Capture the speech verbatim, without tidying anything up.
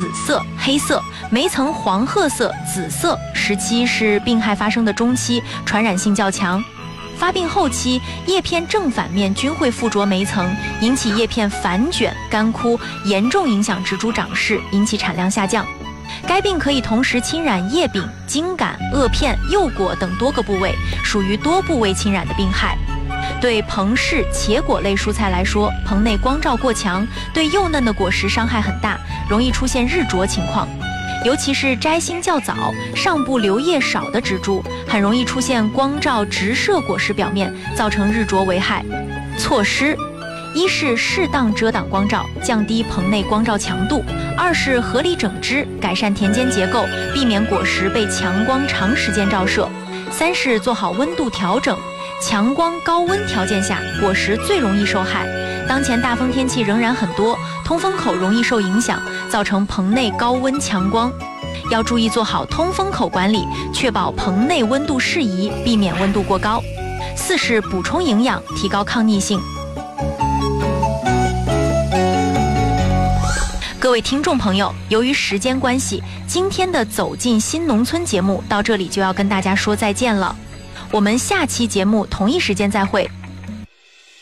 紫色、黑色，媒层黄褐色、紫色。时期是病害发生的中期，传染性较强。发病后期，叶片正反面均会附着媒层，引起叶片反卷、干枯，严重影响植株长势，引起产量下降。该病可以同时侵染叶柄、茎秆、萼片、幼果等多个部位，属于多部位侵染的病害。对棚式茄果类蔬菜来说，棚内光照过强，对幼嫩的果实伤害很大，容易出现日灼情况。尤其是摘心较早、上部留叶少的植株，很容易出现光照直射果实表面，造成日灼危害。措施：一是适当遮挡光照，降低棚内光照强度；二是合理整枝，改善田间结构，避免果实被强光长时间照射；三是做好温度调整。强光高温条件下，果实最容易受害。当前大风天气仍然很多，通风口容易受影响，造成棚内高温强光。要注意做好通风口管理，确保棚内温度适宜，避免温度过高。四是补充营养，提高抗逆性。各位听众朋友，由于时间关系，今天的走进新农村节目到这里就要跟大家说再见了。我们下期节目同一时间再会。